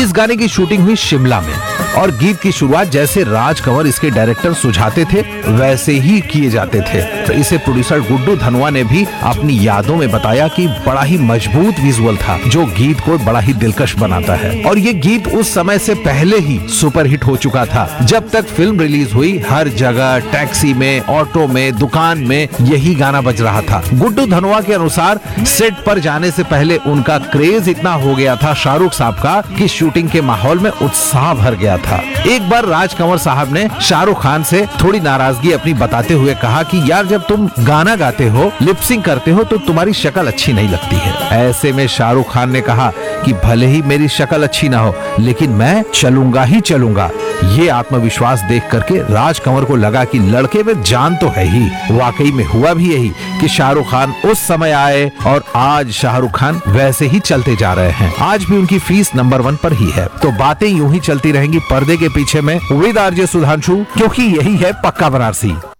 इस गाने की शूटिंग हुई शिमला में और गीत की शुरुआत जैसे राज कंवर इसके डायरेक्टर सुझाते थे वैसे ही किए जाते थे। तो इसे प्रोड्यूसर गुड्डू धनवा ने भी अपनी यादों में बताया कि बड़ा ही मजबूत विजुअल था जो गीत को बड़ा ही दिलकश बनाता है। और ये गीत उस समय से पहले ही सुपरहिट हो चुका था। जब तक फिल्म रिलीज हुई हर जगह टैक्सी में, ऑटो में, दुकान में यही गाना बज रहा था। गुड्डू धनवा के अनुसार सेट पर जाने से पहले उनका क्रेज इतना हो गया था शाहरुख साहब का कि शूटिंग के माहौल में उत्साह भर गया था। एक बार राज कंवर साहब ने शाहरुख खान से थोड़ी नाराजगी अपनी बताते हुए कहा कि यार जब तुम गाना गाते हो, लिपसिंग करते हो तो तुम्हारी शक्ल अच्छी नहीं लगती है। ऐसे में शाहरुख खान ने कहा कि भले ही मेरी शक्ल अच्छी ना हो लेकिन मैं चलूंगा ही चलूंगा। ये आत्मविश्वास देख करके राज कंवर को लगा कि लड़के में जान तो है ही। वाकई में हुआ भी यही कि शाहरुख खान उस समय आए और आज शाहरुख खान वैसे ही चलते जा रहे हैं। आज भी उनकी फीस नंबर 1 पर ही है। तो बातें यूं ही चलती रहेंगी पर्दे के पीछे में विद आरजे सुधांशु, क्योंकि यही है पक्का बनारसी।